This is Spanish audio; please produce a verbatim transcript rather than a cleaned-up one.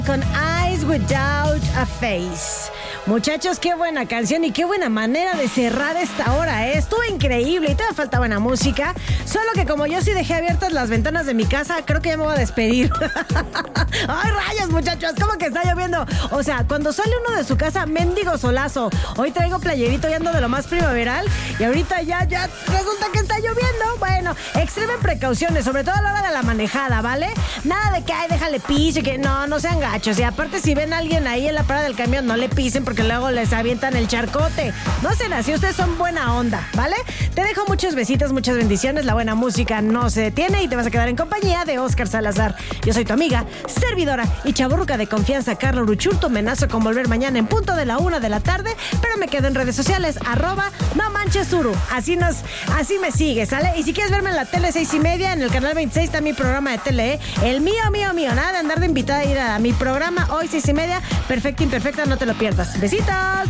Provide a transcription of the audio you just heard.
Con Eyes Without a Face. Muchachos, qué buena canción y qué buena manera de cerrar esta hora, ¿eh? Estuvo increíble y todavía falta buena música. Solo que como yo sí dejé abiertas las ventanas de mi casa, creo que ya me voy a despedir. ¡Ay, rayos, muchachos! ¿Cómo que está lloviendo? O sea, cuando sale uno de su casa, mendigo solazo. Hoy traigo playerito y ando de lo más primaveral y ahorita ya, ya resulta que está lloviendo. Bueno, extremen precauciones, sobre todo a la hora de la manejada, ¿vale? Nada de que, ay, déjale piso y que no, no sean gachos. Y aparte, si ven a alguien ahí en la parada del camión, no le pisen porque luego les avientan el charcote. No sean así, ustedes son buena onda, ¿vale? Te dejo muchos besitos, muchas bendiciones. La buena música no se detiene y te vas a quedar en compañía de Oscar Salazar. Yo soy tu amiga, servidora y chavorruca de confianza, Carla Uruchurtu. Me amenazo con volver mañana en punto de la una de la tarde, pero me quedo en redes sociales, arroba no manches Uru. Así nos, así me sigues, ¿sale? Y si quieres verme en la tele seis y media, en el canal veintiséis está mi programa de tele, ¿eh? El mío, mío, mío. Nada de andar de invitada a ir a mi programa hoy seis y media. Perfecta, imperfecta, no te lo pierdas. Besitos.